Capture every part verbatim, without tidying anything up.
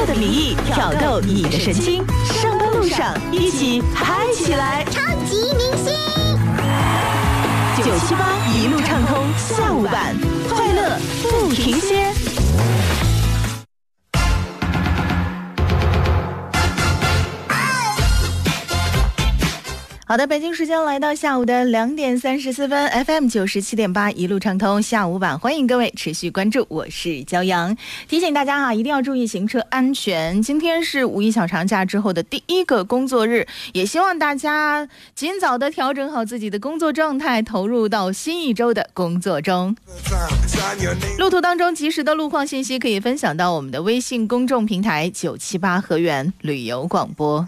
乐的名义挑逗你的神经，上班路上一起嗨起来！ 超级明星九七八一路畅通下午版，快乐不停歇。好的，北京时间来到下午的两点三十四分 ，F M 九十七点八一路畅通下午版，欢迎各位持续关注，我是骄阳。提醒大家哈，一定要注意行车安全。今天是五一小长假之后的第一个工作日，也希望大家尽早的调整好自己的工作状态，投入到新一周的工作中。路途当中及时的路况信息可以分享到我们的微信公众平台九七八河源旅游广播。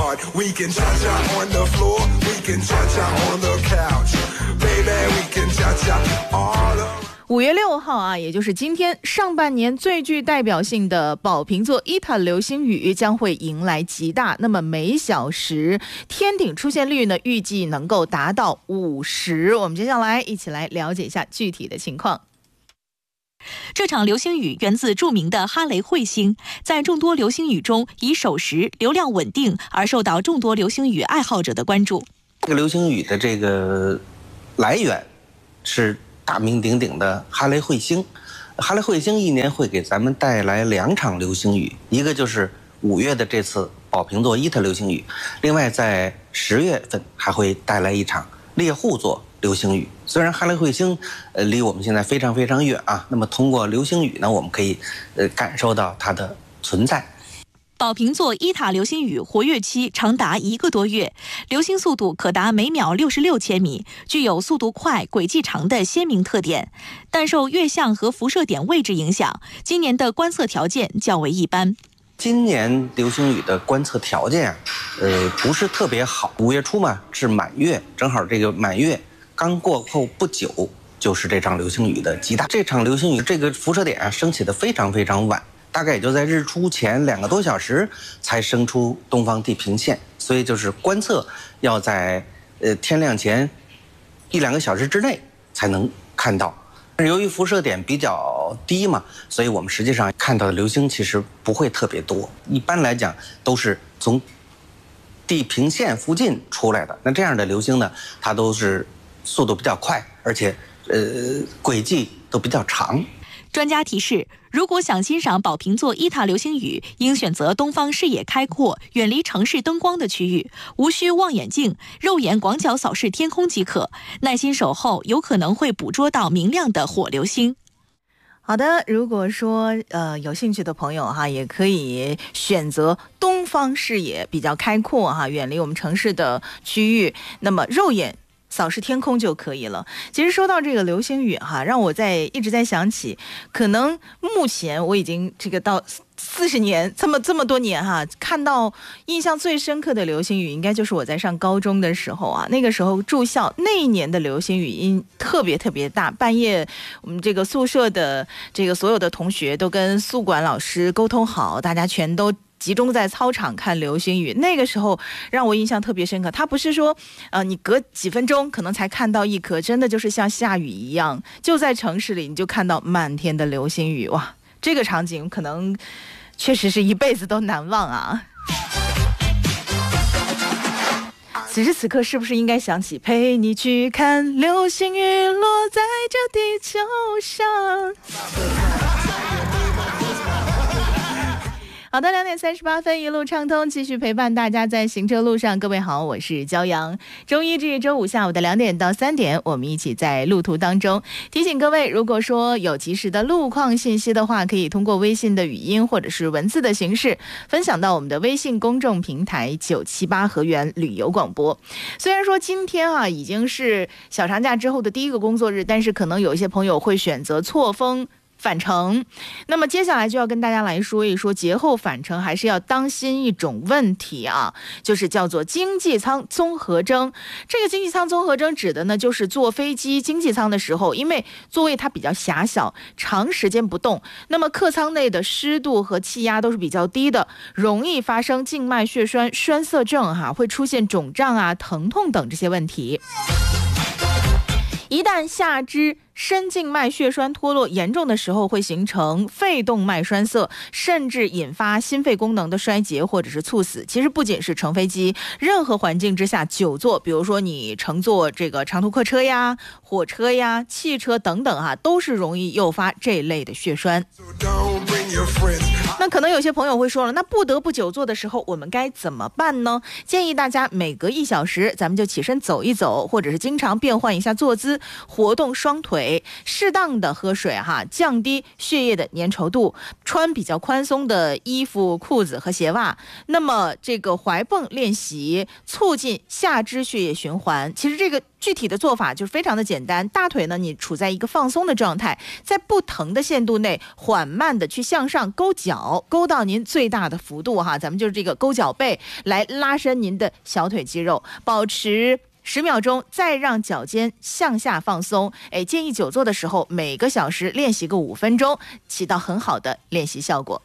五月六号啊，也就是今天，上半年最具代表性的宝瓶座伊塔流星雨将会迎来极大，那么每小时天顶出现率呢，预计能够达到五十。我们接下来一起来了解一下具体的情况。 这场流星雨源自著名的哈雷彗星，在众多流星雨中以守时、流量稳定而受到众多流星雨爱好者的关注。 这个流星雨的这个来源是大名鼎鼎的哈雷彗星。哈雷彗星一年会给咱们带来两场流星雨，一个就是五月的这次宝瓶座伊塔流星雨，另外在十月份还会带来一场猎户座流星雨。虽然哈雷彗星呃离我们现在非常非常远啊，那么通过流星雨呢，我们可以呃感受到它的存在。 宝瓶座伊塔流星雨活跃期长达一个多月，流星速度可达每秒六十六千米，具有速度快、轨迹长的鲜明特点。但受月相和辐射点位置影响，今年的观测条件较为一般。 今年流星雨的观测条件啊，呃，不是特别好。五月初嘛是满月，正好这个满月刚过后不久，就是这场流星雨的极大。这场流星雨这个辐射点啊升起的非常非常晚，大概也就在日出前两个多小时才升出东方地平线，所以就是观测要在呃天亮前一两个小时之内才能看到。由于辐射点比较低嘛，所以我们实际上看到的流星其实不会特别多，一般来讲都是从地平线附近出来的。那这样的流星呢，它都是速度比较快，而且呃轨迹都比较长。 专家提示，如果想欣赏宝瓶座伊塔流星雨，应选择东方视野开阔、远离城市灯光的区域，无需望远镜，肉眼广角扫视天空即可。耐心守候，有可能会捕捉到明亮的火流星。 好的，如果说呃有兴趣的朋友哈，也可以选择东方视野比较开阔哈，远离我们城市的区域，那么肉眼扫视天空就可以了。其实说到这个流星雨哈，让我在一直在想起，可能目前我已经这个到四十年这么这么多年哈，看到印象最深刻的流星雨，应该就是我在上高中的时候啊。那个时候住校，那一年的流星雨音特别特别大，半夜我们这个宿舍的这个所有的同学都跟宿管老师沟通好，大家全都集中在操场看流星雨。那个时候让我印象特别深刻，它不是说呃你隔几分钟可能才看到一颗，真的就是像下雨一样，就在城市里你就看到满天的流星雨。哇，这个场景可能确实是一辈子都难忘啊。此时此刻是不是应该想起陪你去看流星雨落在这地球上。好的，两点三十八分，一路畅通，继续陪伴大家在行车路上。各位好，我是骄阳。周一至周五下午的两点到三点，我们一起在路途当中。提醒各位，如果说有及时的路况信息的话，可以通过微信的语音或者是文字的形式分享到我们的微信公众平台九七八河源旅游广播。虽然说今天啊已经是小长假之后的第一个工作日，但是可能有一些朋友会选择错峰返程。那么接下来就要跟大家来说一说，节后返程还是要当心一种问题啊，就是叫做经济舱综合征。这个经济舱综合征指的呢，就是坐飞机经济舱的时候，因为座位它比较狭小，长时间不动，那么客舱内的湿度和气压都是比较低的，容易发生静脉血栓栓塞症哈、啊，会出现肿胀啊、疼痛等这些问题。 一旦下肢深静脉血栓脱落严重的时候，会形成肺动脉栓塞，甚至引发心肺功能的衰竭或者是猝死。其实不仅是乘飞机，任何环境之下久坐，比如说你乘坐这个长途客车呀、火车呀、汽车等等啊，都是容易诱发这类的血栓。那可能有些朋友会说了，那不得不久坐的时候我们该怎么办呢？建议大家每隔一小时咱们就起身走一走，或者是经常变换一下坐姿，活动双腿，适当的喝水哈，降低血液的粘稠度，穿比较宽松的衣服、裤子和鞋袜。那么这个踝泵练习促进下肢血液循环，其实这个具体的做法就是非常的简单，大腿呢你处在一个放松的状态，在不疼的限度内缓慢的去向上勾脚，勾到您最大的幅度哈，咱们就是这个勾脚背来拉伸您的小腿肌肉，保持十秒钟，再让脚尖向下放松。哎，建议久坐的时候每个小时练习个五分钟，起到很好的练习效果。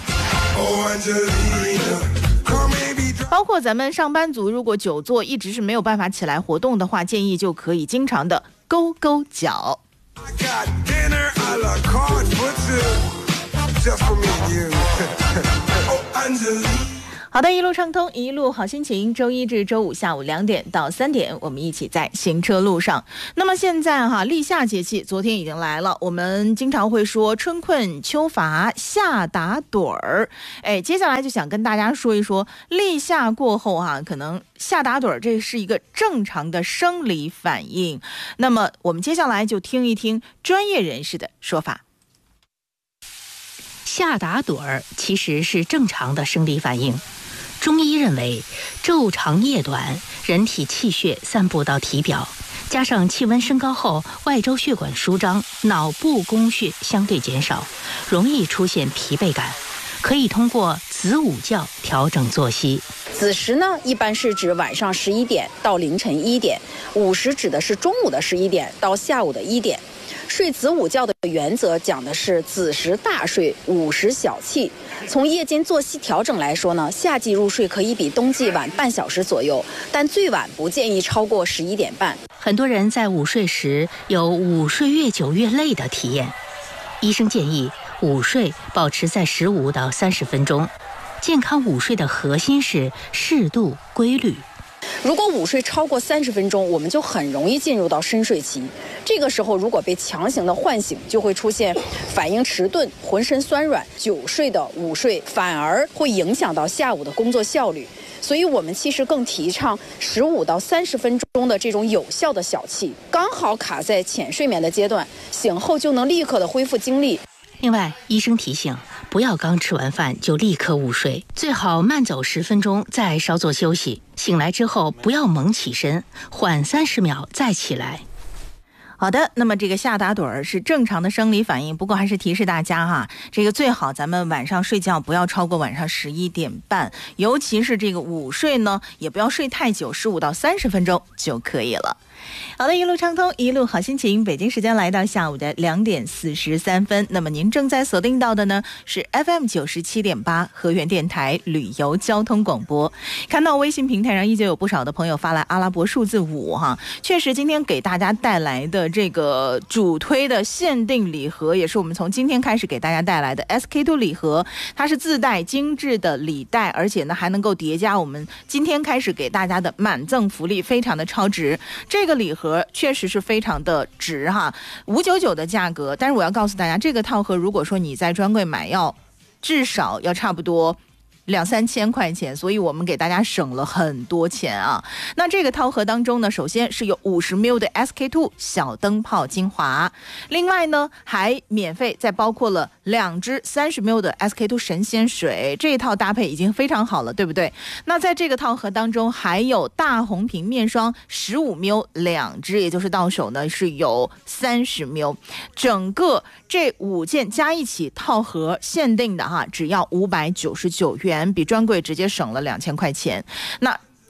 包括咱们上班族，如果久坐一直是没有办法起来活动的话，建议就可以经常的勾勾脚。好的，一路畅通，一路好心情。周一至周五下午两点到三点，我们一起在行车路上。那么现在哈，立夏节气昨天已经来了，我们经常会说春困秋乏夏打盹儿。哎，接下来就想跟大家说一说，立夏过后哈，可能夏打盹儿这是一个正常的生理反应。那么我们接下来就听一听专业人士的说法。 夏打盹儿其实是正常的生理反应。中医认为，昼长夜短，人体气血散布到体表，加上气温升高后，外周血管舒张，脑部供血相对减少，容易出现疲惫感。可以通过子午觉调整作息。 子时呢，一般是指晚上十一点到凌晨一点；午时指的是中午的十一点到下午的一点。睡子午觉的原则讲的是子时大睡，午时小憩。从夜间作息调整来说呢，夏季入睡可以比冬季晚半小时左右，但最晚不建议超过十一点半。 很多人在午睡时有午睡越久越累的体验，医生建议午睡保持在十五到三十分钟。健康午睡的核心是适度规律。 如果午睡超过三十分钟，我们就很容易进入到深睡期。这个时候如果被强行的唤醒，就会出现反应迟钝、浑身酸软。久睡的午睡反而会影响到下午的工作效率。所以我们其实更提倡十五到三十分钟的这种有效的小憩，刚好卡在浅睡眠的阶段，醒后就能立刻的恢复精力。 另外，医生提醒，不要刚吃完饭就立刻午睡，最好慢走十分钟再稍作休息。醒来之后不要猛起身，缓三十秒再起来。 好的，那么这个夏打盹儿是正常的生理反应，不过还是提示大家哈，这个最好咱们晚上睡觉不要超过晚上十一点半，尤其是这个午睡呢，也不要睡太久，十五到三十分钟就可以了。好的，一路畅通，一路好心情。北京时间来到下午的两点四十三分，那么您正在锁定到的呢是 F M 九十七点八河源电台旅游交通广播。看到微信平台上依旧有不少的朋友发来阿拉伯数字五哈，确实今天给大家带来的这个主推的限定礼盒，也是我们从今天开始给大家带来的 S K 二 礼盒，它是自带精致的礼袋，而且呢还能够叠加我们今天开始给大家的满赠福利，非常的超值。这个礼盒确实是非常的值哈，五百九十九的价格，但是我要告诉大家，这个套盒如果说你在专柜买，要至少要差不多两三千块钱，所以我们给大家省了很多钱啊。那这个套盒当中呢，首先是有五十 毫升的 S K 二 小灯泡精华，另外呢还免费再包括了两支三十 毫升的 S K 二 神仙水，这一套搭配已经非常好了，对不对？那在这个套盒当中还有大红瓶面霜十五毫升两支，也就是到手呢是有三十毫升，整个这五件加一起套盒限定的哈，只要五百九十九元，比专柜直接省了两千块钱。那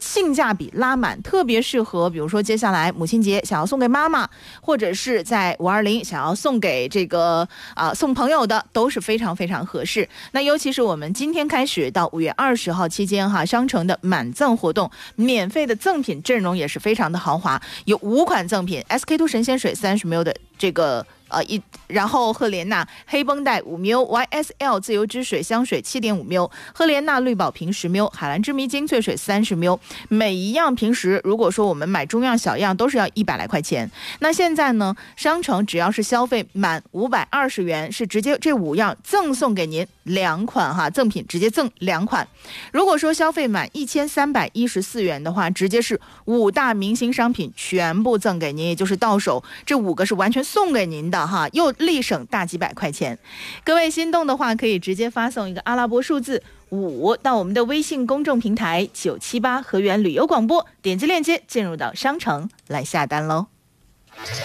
性价比拉满，特别适合比如说接下来母亲节想要送给妈妈，或者是在五二零想要送给这个啊、呃、送朋友的，都是非常非常合适。那尤其是我们今天开始到五月二十号期间哈，商城的满赠活动，免费的赠品阵容也是非常的豪华，有五款赠品 S K two 神仙水三十 ml 的这个呃一，然后赫莲娜黑绷带五 ml，Y S L 自由之水香水 七点五 ml， 赫莲娜绿宝瓶十 ml， 海蓝之谜精粹水三十 ml， 每一样平时如果说我们买中样小样都是要一百来块钱，那现在呢商城只要是消费满五百二十元，是直接这五样赠送给您两款哈，赠品直接赠两款。如果说消费满一千三百一十四元的话，直接是五大明星商品全部赠给您，也就是到手这五个是完全送给您的哈，又立省大几百块钱。各位心动的话，可以直接发送一个阿拉伯数字五到我们的微信公众平台九七八河源旅游广播，点击链接进入到商城来下单喽。